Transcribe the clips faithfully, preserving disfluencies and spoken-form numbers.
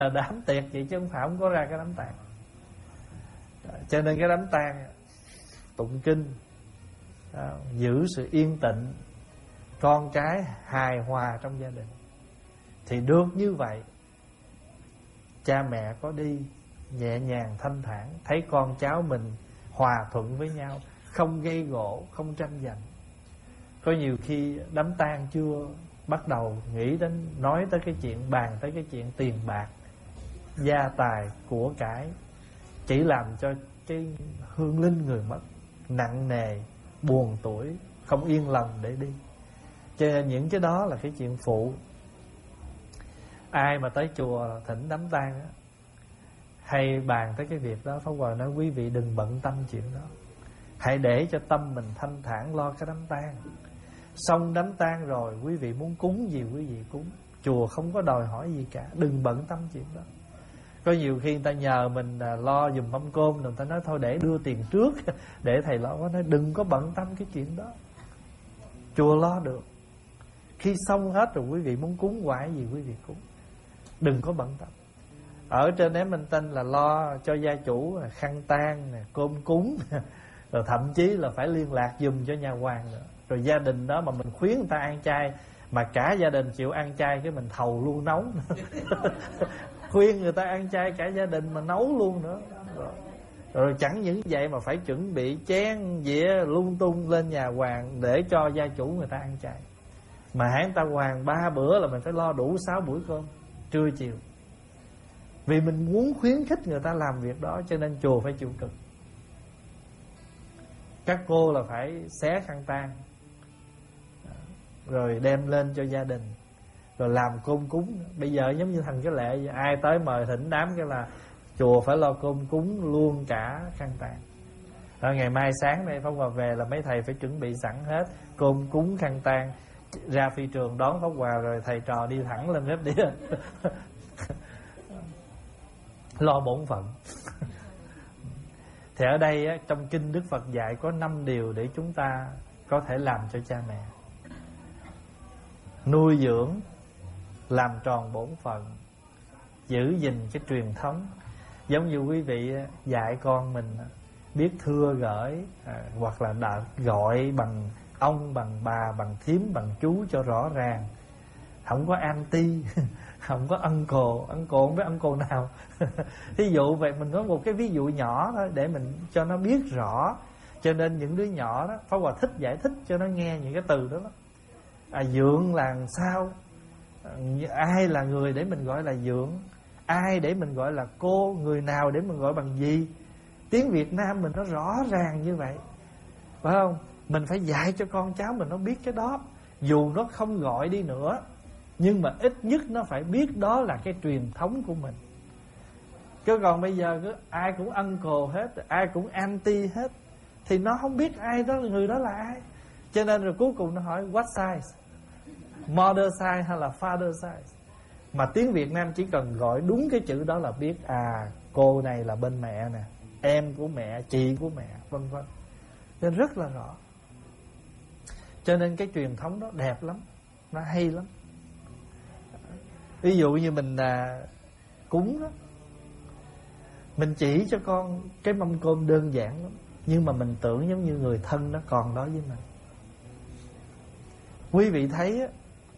đám tiệc vậy chứ không phải không có ra cái đám tang. Cho nên cái đám tang tụng kinh, giữ sự yên tĩnh, con cái hài hòa trong gia đình, thì được như vậy cha mẹ có đi nhẹ nhàng thanh thản, thấy con cháu mình hòa thuận với nhau, không gây gổ, không tranh giành. Có nhiều khi đám tang chưa bắt đầu nghĩ đến nói tới cái chuyện, bàn tới cái chuyện tiền bạc, gia tài, của cải, chỉ làm cho cái hương linh người mất nặng nề, buồn tuổi, không yên lòng để đi. Cho nên những cái đó là cái chuyện phụ. Ai mà tới chùa thỉnh đám tang á, hay bàn tới cái việc đó, Pháp Hòa nói quý vị đừng bận tâm chuyện đó, hãy để cho tâm mình thanh thản lo cái đám tang. Xong đám tang rồi, quý vị muốn cúng gì quý vị cúng, chùa không có đòi hỏi gì cả, đừng bận tâm chuyện đó. Có nhiều khi người ta nhờ mình lo giùm mâm cơm, người ta nói thôi để đưa tiền trước để thầy lo. Có nói đừng có bận tâm cái chuyện đó, chùa lo được. Khi xong hết rồi quý vị muốn cúng quải gì quý vị cúng, đừng có bận tâm. Ở trên em mình tên là lo cho gia chủ khăn tang, cơm cúng, rồi thậm chí là phải liên lạc giùm cho nhà hoàng nữa. Rồi gia đình đó mà mình khuyến người ta ăn chay, mà cả gia đình chịu ăn chay, cái mình thầu luôn nấu khuyên người ta ăn chay cả gia đình mà nấu luôn nữa. Rồi, rồi chẳng những vậy mà phải chuẩn bị chén dĩa lung tung lên nhà hoàng để cho gia chủ người ta ăn chay. Mà hãy người ta hoàng ba bữa là mình phải lo đủ sáu buổi cơm trưa chiều, vì mình muốn khuyến khích người ta làm việc đó. Cho nên chùa phải chịu cực. Các cô là phải xé khăn tang rồi đem lên cho gia đình, rồi làm cơm cúng. Bây giờ giống như thành cái lệ, ai tới mời thỉnh đám cái là chùa phải lo cơm cúng luôn cả khăn tang. Rồi ngày mai sáng nay Pháp Hòa về là mấy thầy phải chuẩn bị sẵn hết cơm cúng khăn tang, ra phi trường đón Pháp Hòa, rồi thầy trò đi thẳng lên bếp đĩa lo bổn phận. Thì ở đây á, trong kinh Đức Phật dạy có năm điều để chúng ta có thể làm cho cha mẹ: nuôi dưỡng, làm tròn bổn phận, giữ gìn cái truyền thống. Giống như quý vị dạy con mình biết thưa gửi, à, hoặc là đã gọi bằng ông, bằng bà, bằng thím, bằng chú cho rõ ràng, không có anti không có uncle, uncle không biết uncle nào thí dụ vậy. Mình có một cái ví dụ nhỏ thôi để mình cho nó biết rõ. Cho nên những đứa nhỏ đó, Pháp Hòa thích giải thích cho nó nghe những cái từ đó, đó. À, dượng là sao, à, ai là người để mình gọi là dượng, ai để mình gọi là cô, người nào để mình gọi bằng gì. Tiếng Việt Nam mình nó rõ ràng như vậy, phải không? Mình phải dạy cho con cháu mình nó biết cái đó. Dù nó không gọi đi nữa, nhưng mà ít nhất nó phải biết đó là cái truyền thống của mình. Chứ còn bây giờ cứ ai cũng uncle hết, ai cũng anti hết, thì nó không biết ai đó, người đó là ai. Cho nên rồi cuối cùng nó hỏi what size, mother size hay là father size. Mà tiếng Việt Nam chỉ cần gọi đúng cái chữ đó là biết, à cô này là bên mẹ nè, em của mẹ, chị của mẹ, vân vân. Nên rất là rõ. Cho nên cái truyền thống đó đẹp lắm, nó hay lắm. Ví dụ như mình à, cúng đó, mình chỉ cho con cái mâm cơm đơn giản lắm, nhưng mà mình tưởng giống như người thân nó còn đó với mình. Quý vị thấy á,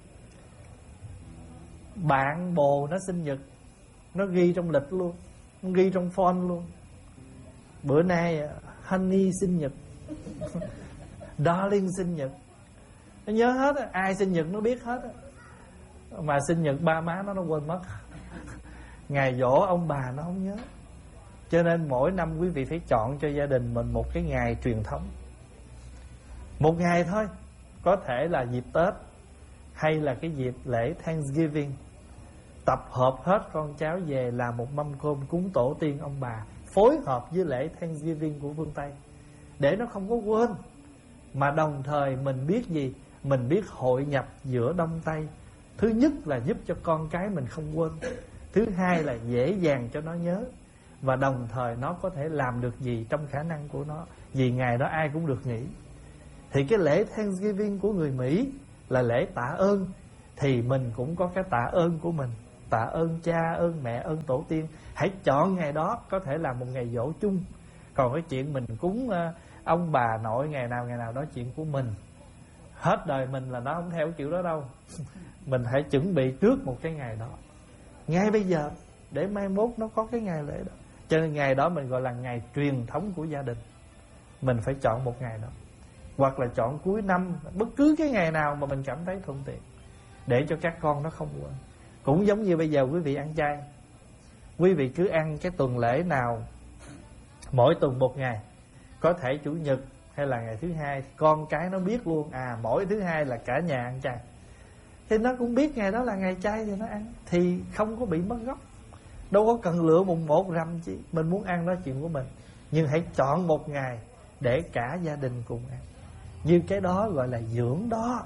bạn bồ nó sinh nhật, nó ghi trong lịch luôn, nó ghi trong phone luôn. Bữa nay honey sinh nhật darling sinh nhật, nó nhớ hết á. Ai sinh nhật nó biết hết á. Mà sinh nhật ba má nó nó quên mất ngày giỗ ông bà nó không nhớ. Cho nên mỗi năm quý vị phải chọn cho gia đình mình một cái ngày truyền thống, một ngày thôi. Có thể là dịp Tết, hay là cái dịp lễ Thanksgiving, tập hợp hết con cháu về làm một mâm cơm cúng tổ tiên ông bà, phối hợp với lễ Thanksgiving của phương Tây, để nó không có quên. Mà đồng thời mình biết gì? Mình biết hội nhập giữa Đông Tây. Thứ nhất là giúp cho con cái mình không quên, thứ hai là dễ dàng cho nó nhớ, và đồng thời nó có thể làm được gì trong khả năng của nó, vì ngày đó ai cũng được nghỉ. Thì cái lễ Thanksgiving của người Mỹ là lễ tạ ơn, thì mình cũng có cái tạ ơn của mình. tạ ơn cha, ơn mẹ, ơn tổ tiên. Hãy chọn ngày đó có thể là một ngày giỗ chung. Còn cái chuyện mình cúng ông bà nội ngày nào ngày nào đó chuyện của mình. Hết đời mình là nó không theo kiểu đó đâu. Mình hãy chuẩn bị trước một cái ngày đó, ngay bây giờ, để mai mốt nó có cái ngày lễ đó. Cho nên ngày đó mình gọi là ngày truyền thống của gia đình. Mình phải chọn một ngày đó, hoặc là chọn cuối năm, bất cứ cái ngày nào mà mình cảm thấy thuận tiện, để cho các con nó không quên. Cũng giống như bây giờ quý vị ăn chay, quý vị cứ ăn cái tuần lễ nào, mỗi tuần một ngày, có thể chủ nhật hay là ngày thứ hai, con cái nó biết luôn, à mỗi thứ hai là cả nhà ăn chay, thì nó cũng biết ngày đó là ngày chay thì nó ăn, thì không có bị mất gốc. Đâu có cần lựa mùng một rằm chi. Mình muốn ăn đó chuyện của mình, nhưng hãy chọn một ngày để cả gia đình cùng ăn. Như cái đó gọi là dưỡng đó.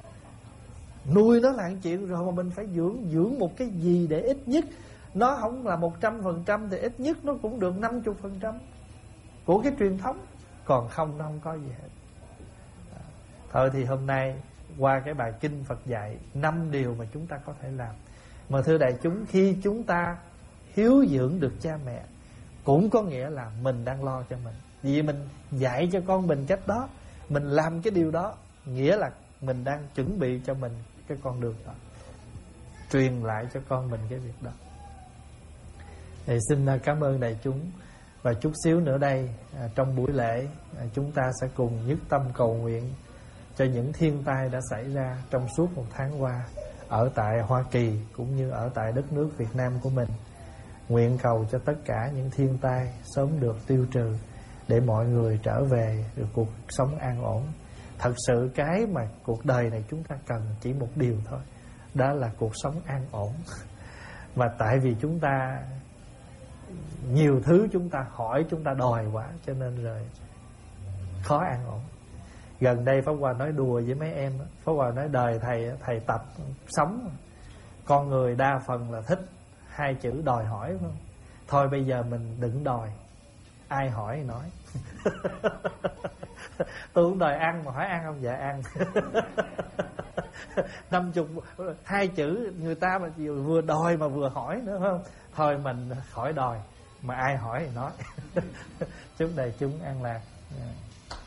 Nuôi nó là chuyện rồi, mà mình phải dưỡng. Dưỡng một cái gì để ít nhất nó không là một trăm phần trăm thì ít nhất nó cũng được năm mươi phần trăm của cái truyền thống. Còn không nó không có gì hết. Thôi thì hôm nay qua cái bài kinh Phật dạy năm điều mà chúng ta có thể làm. Mà thưa đại chúng, khi chúng ta hiếu dưỡng được cha mẹ, cũng có nghĩa là mình đang lo cho mình. Vì mình dạy cho con mình cách đó, mình làm cái điều đó, nghĩa là mình đang chuẩn bị cho mình cái con đường đó, truyền lại cho con mình cái việc đó. Thì xin cảm ơn đại chúng. Và chút xíu nữa đây, à, trong buổi lễ, à, chúng ta sẽ cùng nhất tâm cầu nguyện cho những thiên tai đã xảy ra trong suốt một tháng qua ở tại Hoa Kỳ cũng như ở tại đất nước Việt Nam của mình. Nguyện cầu cho tất cả những thiên tai sớm được tiêu trừ, để mọi người trở về được cuộc sống an ổn. Thật sự cái mà cuộc đời này chúng ta cần chỉ một điều thôi, đó là cuộc sống an ổn. Mà tại vì chúng ta nhiều thứ chúng ta hỏi, chúng ta đòi quá, cho nên rồi khó an ổn. Gần đây Pháp Hòa nói đùa với mấy em, Pháp Hòa nói đời thầy thầy tập sống, con người đa phần là thích hai chữ đòi hỏi, phải không? Thôi bây giờ mình đừng đòi, ai hỏi thì nói. Tôi cũng đòi ăn mà hỏi ăn không? Dạ ăn. Năm chục hai chữ người ta mà vừa đòi mà vừa hỏi nữa, phải không? Thôi mình khỏi đòi, mà ai hỏi thì nói. Chúc đại chúng an lạc.